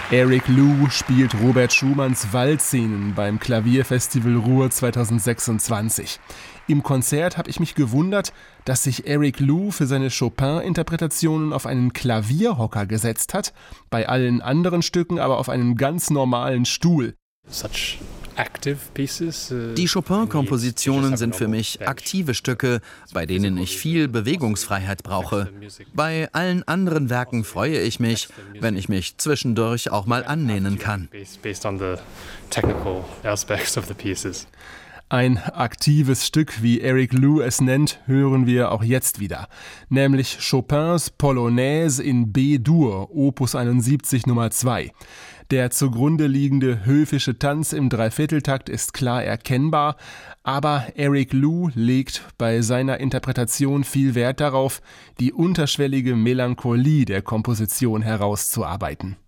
Eric Lou spielt Robert Schumanns Waldszenen beim Klavierfestival Ruhr 2026. Im Konzert habe ich mich gewundert, dass sich Eric Lou für seine Chopin-Interpretationen auf einen Klavierhocker gesetzt hat, bei allen anderen Stücken aber auf einen ganz normalen Stuhl. Die Chopin-Kompositionen sind für mich aktive Stücke, bei denen ich viel Bewegungsfreiheit brauche. Bei allen anderen Werken freue ich mich, wenn ich mich zwischendurch auch mal anlehnen kann. Ein aktives Stück, wie Eric Lou es nennt, hören wir auch jetzt wieder. Nämlich Chopins Polonaise in B-Dur, Opus 71 Nummer 2. Der zugrunde liegende höfische Tanz im Dreivierteltakt ist klar erkennbar, aber Eric Lou legt bei seiner Interpretation viel Wert darauf, die unterschwellige Melancholie der Komposition herauszuarbeiten.